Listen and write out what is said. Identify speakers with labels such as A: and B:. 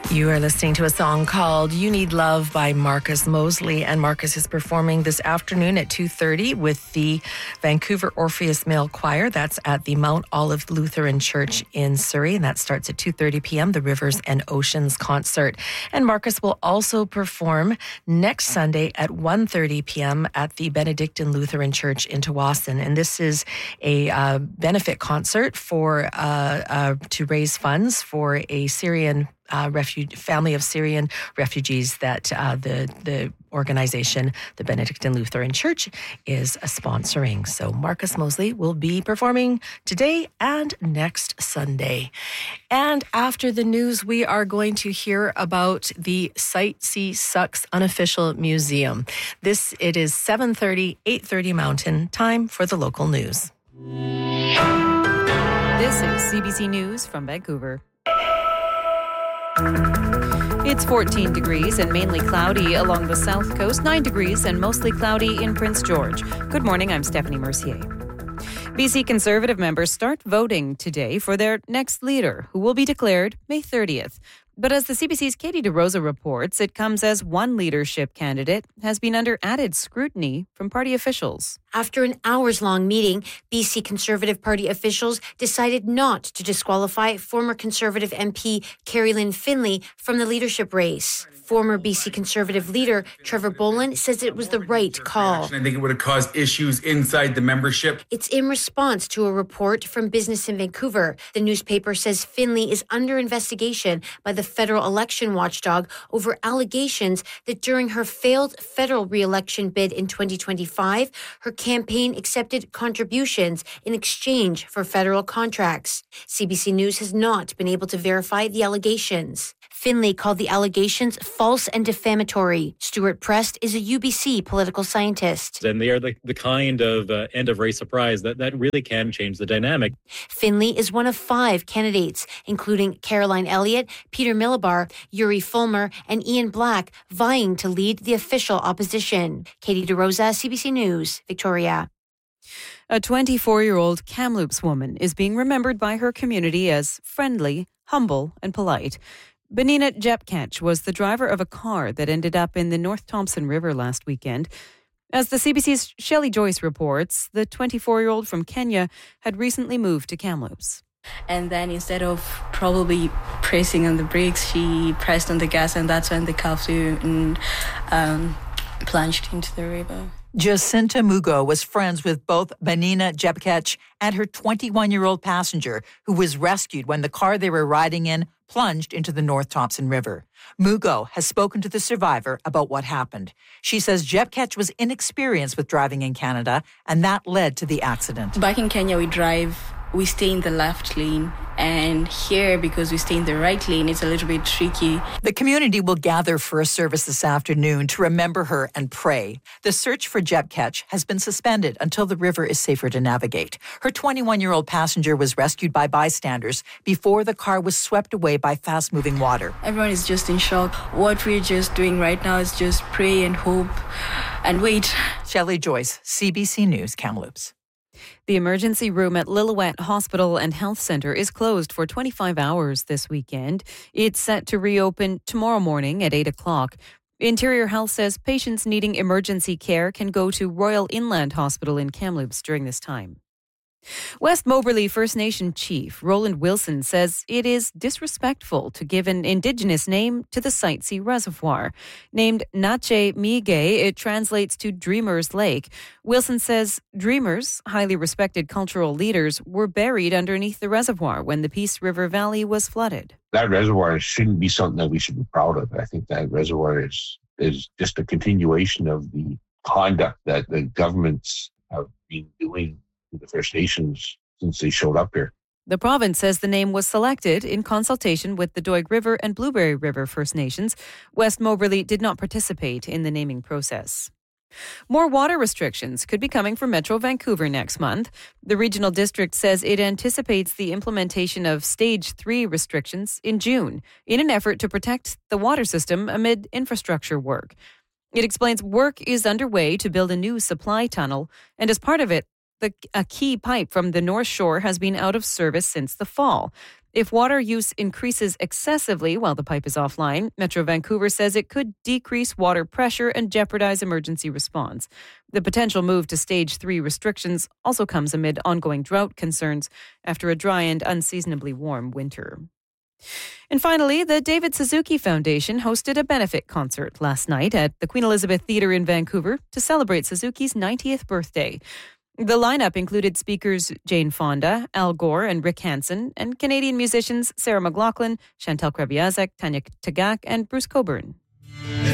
A: You are listening to a song called You Need Love by Marcus Mosley, and Marcus is performing this afternoon at 2:30 with the Vancouver Orpheus Male Choir. That's at the Mount Olive Lutheran Church in Surrey, and that starts at 2:30 p.m., the Rivers and Oceans concert. And Marcus will also perform next Sunday at 1:30 p.m. at the Benedictine Lutheran Church in Tsawwassen, and this is a benefit concert for to raise funds for a Syrian family of Syrian refugees that the organization, the Benedictine Lutheran Church, is sponsoring. So Marcus Mosley will be performing today and next Sunday. And after the news, we are going to hear about the Sight See Sucks Unofficial Museum. It is 7:30, 8:30 Mountain, time for the local news.
B: This is CBC News from Vancouver. It's 14 degrees and mainly cloudy along the south coast, 9 degrees and mostly cloudy in Prince George. Good morning, I'm Stephanie Mercier. BC Conservative members start voting today for their next leader, who will be declared May 30th. But as the CBC's Katie DeRosa reports, it comes as one leadership candidate has been under added scrutiny from party officials.
C: After an hours-long meeting, BC Conservative Party officials decided not to disqualify former Conservative MP Carrie Lynn Finlay from the leadership race. Former BC Conservative leader Trevor Boland says it was the right call.
D: I think it would have caused issues inside the membership.
C: It's in response to a report from Business in Vancouver. The newspaper says Finlay is under investigation by the federal election watchdog over allegations that during her failed federal re-election bid in 2025, her campaign accepted contributions in exchange for federal contracts. CBC News has not been able to verify the allegations. Finlay called the allegations false and defamatory. Stuart Prest is a UBC political scientist.
E: And they are the kind of end-of-race surprise that really can change the dynamic.
C: Finlay is one of 5 candidates, including Caroline Elliott, Peter Millibar, Yuri Fulmer, and Ian Black, vying to lead the official opposition. Katie DeRosa, CBC News, Victoria.
B: A 24-year-old Kamloops woman is being remembered by her community as friendly, humble, and polite. Benina Jepkach was the driver of a car that ended up in the North Thompson River last weekend. As the CBC's Shelley Joyce reports, the 24-year-old from Kenya had recently moved to Kamloops.
F: And then instead of probably pressing on the brakes, she pressed on the gas, and that's when the car flew and plunged into the river.
G: Jacinta Mugo was friends with both Benina Jepkach and her 21-year-old passenger, who was rescued when the car they were riding in plunged into the North Thompson River. Mugo has spoken to the survivor about what happened. She says Jepkach was inexperienced with driving in Canada, and that led to the accident.
F: Back in Kenya, we stay in the left lane, and here, because we stay in the right lane, it's a little bit tricky.
G: The community will gather for a service this afternoon to remember her and pray. The search for Jepkach has been suspended until the river is safer to navigate. Her 21-year-old passenger was rescued by bystanders before the car was swept away by fast-moving water.
F: Everyone is just in shock. What we're just doing right now is just pray and hope and wait.
G: Shelley Joyce, CBC News, Kamloops.
B: The emergency room at Lillooet Hospital and Health Centre is closed for 25 hours this weekend. It's set to reopen tomorrow morning at 8 o'clock. Interior Health says patients needing emergency care can go to Royal Inland Hospital in Kamloops during this time. West Moberly First Nation Chief Roland Wilson says it is disrespectful to give an Indigenous name to the Sight See Reservoir. Named Nache Mige, it translates to Dreamers Lake. Wilson says dreamers, highly respected cultural leaders, were buried underneath the reservoir when the Peace River Valley was flooded.
H: That reservoir shouldn't be something that we should be proud of. I think that reservoir is just a continuation of the conduct that the governments have been doing to the First Nations since they showed up here.
B: The province says the name was selected in consultation with the Doig River and Blueberry River First Nations. West Moberly did not participate in the naming process. More water restrictions could be coming for Metro Vancouver next month. The regional district says it anticipates the implementation of Stage 3 restrictions in June in an effort to protect the water system amid infrastructure work. It explains work is underway to build a new supply tunnel, and as part of it, a key pipe from the North Shore has been out of service since the fall. If water use increases excessively while the pipe is offline, Metro Vancouver says it could decrease water pressure and jeopardize emergency response. The potential move to Stage 3 restrictions also comes amid ongoing drought concerns after a dry and unseasonably warm winter. And finally, the David Suzuki Foundation hosted a benefit concert last night at the Queen Elizabeth Theatre in Vancouver to celebrate Suzuki's 90th birthday. The lineup included speakers Jane Fonda, Al Gore and Rick Hansen, and Canadian musicians Sarah McLachlan, Chantal Krebiazek, Tanya Tagak, and Bruce Coburn.